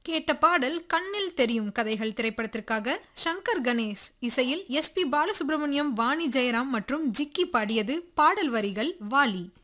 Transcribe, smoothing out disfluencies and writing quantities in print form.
கேட்ட பாடல் கண்ணில் தெரியும் கதைகள் திரைப்படத்திற்காக சங்கர் கணேஷ் இசையில் SP பாலசுப்ரமணியம், வாணி ஜெயராம் மற்றும் ஜிக்கி பாடியது. பாடல் வரிகள் வாலி.